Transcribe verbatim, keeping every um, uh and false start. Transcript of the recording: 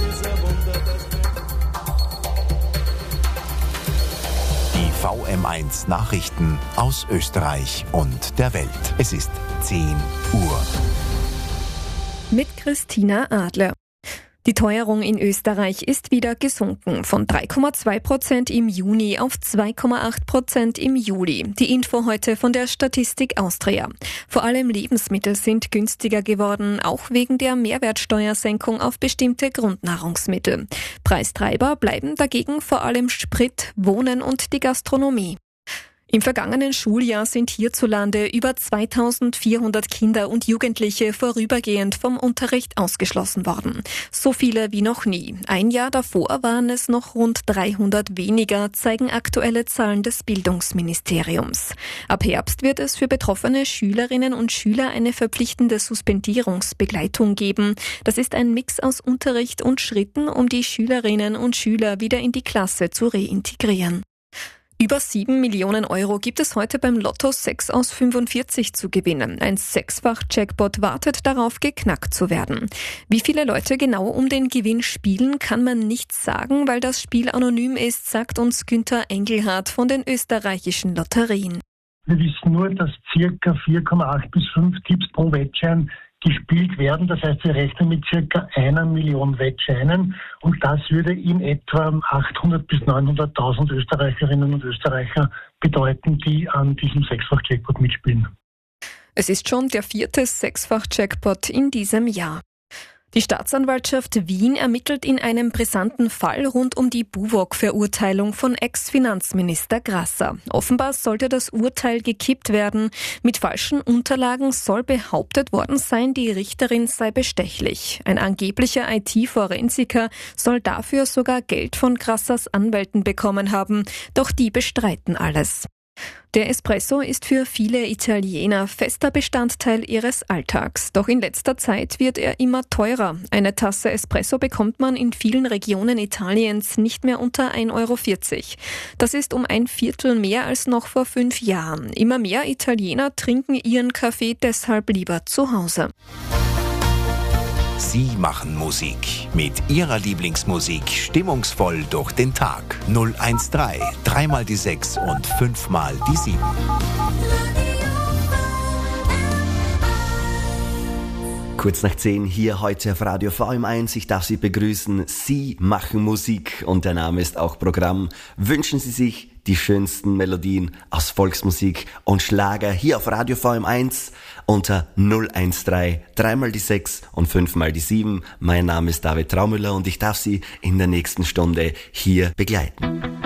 Die V M eins Nachrichten aus Österreich und der Welt. Es ist zehn Uhr. Mit Christina Adler. Die Teuerung in Österreich ist wieder gesunken, von drei Komma zwei Prozent im Juni auf zwei Komma acht Prozent im Juli. Die Info heute von der Statistik Austria. Vor allem Lebensmittel sind günstiger geworden, auch wegen der Mehrwertsteuersenkung auf bestimmte Grundnahrungsmittel. Preistreiber bleiben dagegen vor allem Sprit, Wohnen und die Gastronomie. Im vergangenen Schuljahr sind hierzulande über zweitausendvierhundert Kinder und Jugendliche vorübergehend vom Unterricht ausgeschlossen worden. So viele wie noch nie. Ein Jahr davor waren es noch rund dreihundert weniger, zeigen aktuelle Zahlen des Bildungsministeriums. Ab Herbst wird es für betroffene Schülerinnen und Schüler eine verpflichtende Suspendierungsbegleitung geben. Das ist ein Mix aus Unterricht und Schritten, um die Schülerinnen und Schüler wieder in die Klasse zu reintegrieren. Über sieben Millionen Euro gibt es heute beim Lotto sechs aus fünfundvierzig zu gewinnen. Ein Sechsfach-Jackpot wartet darauf, geknackt zu werden. Wie viele Leute genau um den Gewinn spielen, kann man nicht sagen, weil das Spiel anonym ist, sagt uns Günther Engelhardt von den österreichischen Lotterien. Wir wissen nur, dass circa vier Komma acht bis fünf Tipps pro Wettschein gespielt werden. Das heißt, wir rechnen mit circa einer Million Wettscheinen und das würde in etwa achthundert bis neunhunderttausend Österreicherinnen und Österreicher bedeuten, die an diesem Sechsfach-Jackpot mitspielen. Es ist schon der vierte Sechsfach-Jackpot in diesem Jahr. Die Staatsanwaltschaft Wien ermittelt in einem brisanten Fall rund um die Buwog-Verurteilung von Ex-Finanzminister Grasser. Offenbar sollte das Urteil gekippt werden. Mit falschen Unterlagen soll behauptet worden sein, die Richterin sei bestechlich. Ein angeblicher I T-Forensiker soll dafür sogar Geld von Grassers Anwälten bekommen haben. Doch die bestreiten alles. Der Espresso ist für viele Italiener fester Bestandteil ihres Alltags. Doch in letzter Zeit wird er immer teurer. Eine Tasse Espresso bekommt man in vielen Regionen Italiens nicht mehr unter ein Euro vierzig. Das ist um ein Viertel mehr als noch vor fünf Jahren. Immer mehr Italiener trinken ihren Kaffee deshalb lieber zu Hause. Sie machen Musik. Mit Ihrer Lieblingsmusik stimmungsvoll durch den Tag. null eins drei, dreimal die sechs und fünfmal die sieben. Kurz nach zehn hier heute auf Radio V M eins. Ich darf Sie begrüßen. Sie machen Musik und der Name ist auch Programm. Wünschen Sie sich die schönsten Melodien aus Volksmusik und Schlager hier auf Radio V M eins unter null eins drei, dreimal die sechs und fünfmal die sieben. Mein Name ist David Traumüller und ich darf Sie in der nächsten Stunde hier begleiten.